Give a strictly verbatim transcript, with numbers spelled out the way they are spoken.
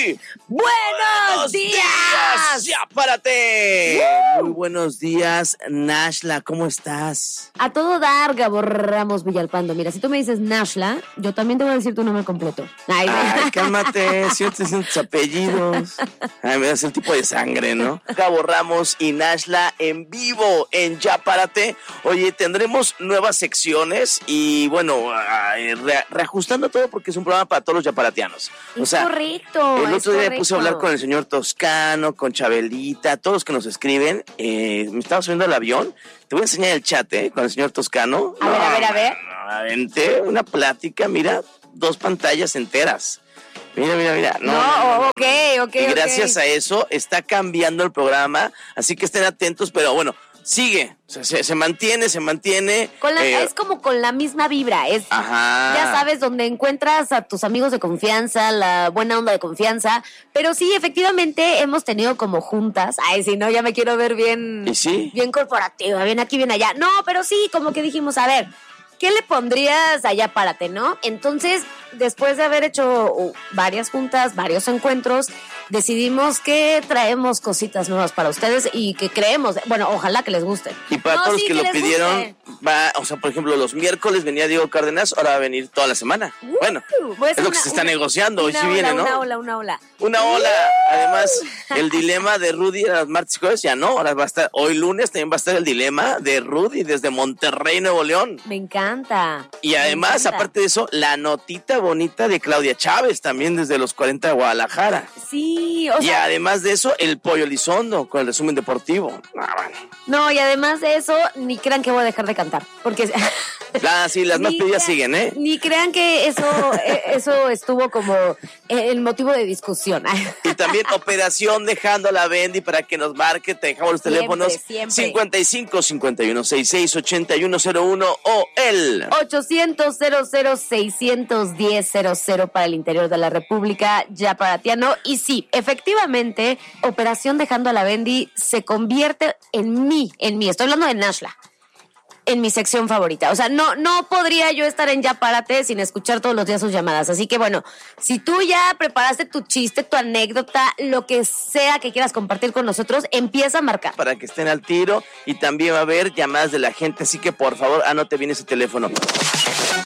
muy buenos, buenos días. días. Ya párate. Uh. Muy buenos días, Nashla, ¿cómo estás? A todo dar, Gabo Ramos Villalpando. Mira, si tú me dices Nashla, yo también te voy a decir tu nombre completo. Ay, Ay cálmate, si yo te dicen tus apellidos. Ay, me das el tipo de sangre, ¿no? Gabo Ramos y Nashla en vivo en Ya Párate. Oye, tendremos nuevas secciones y bueno, re- reajustando todo porque es un programa para todos los yaparatianos. O es sea, correcto. el otro día correcto. me puse a hablar con el señor Toscano, con Chabelita, todos los que nos escriben. Eh, me estaba subiendo al avión. Te voy a enseñar el chat, ¿eh? Con el señor Toscano. A no, ver, a ver, a ver. No, aventé una plática, mira, dos pantallas enteras. Mira, mira, mira. No, no, no, no. ok, ok, Y gracias okay. a eso está cambiando el programa, así que estén atentos, pero bueno, sigue, o sea, se, se mantiene, se mantiene. Con la, eh, es como con la misma vibra, es, ajá. ya sabes, donde encuentras a tus amigos de confianza, la buena onda de confianza, pero sí, efectivamente, hemos tenido como juntas, ay, si no, ya me quiero ver bien, ¿Y sí? bien corporativa, bien aquí, bien allá, no, pero sí, como que dijimos, a ver, ¿qué le pondrías allá párate, no? Entonces, después de haber hecho varias juntas, varios encuentros, decidimos que traemos cositas nuevas para ustedes y que creemos, bueno, ojalá que les guste. Y para no, todos sí, los que, que lo pidieron, guste. va, o sea, por ejemplo, los miércoles venía Diego Cárdenas, ahora va a venir toda la semana. Uh, bueno, es lo que una, se está una, negociando, hoy sí ola, viene, ¿no? Una ola, una ola. Una ola. Uh. Además, el dilema de Rudy a las martes y jueves ya no, ahora va a estar, hoy lunes también va a estar el dilema de Rudy desde Monterrey, Nuevo León. Me encanta. Y además, encanta. aparte de eso, la notita bonita de Claudia Chávez también desde los cuarenta de Guadalajara. Sí, o sea. Y además de eso, el Pollo Elizondo con el resumen deportivo. Ah, bueno. No, y además de eso, ni crean que voy a dejar de cantar, porque... Ah, sí, las más pedidas siguen, ¿eh? Ni crean que eso, eso estuvo como el motivo de discusión. Y también operación dejando a la Bendy para que nos marque, te dejamos los siempre, teléfonos siempre. cincuenta y cinco, cincuenta y uno, sesenta y seis, ochenta y uno cero uno o el ochocientos, cero cero, seiscientos diez, cero cero para el interior de la República, yaparatiano. Y sí, efectivamente, operación dejando a la Bendy se convierte en mí, en mí, estoy hablando de Nashla, en mi sección favorita. O sea, no, no podría yo estar en Ya Párate sin escuchar todos los días sus llamadas. Así que bueno, si tú ya preparaste tu chiste, tu anécdota, lo que sea que quieras compartir con nosotros, empieza a marcar. Para que estén al tiro y también va a haber llamadas de la gente, así que por favor, anote bien ese teléfono.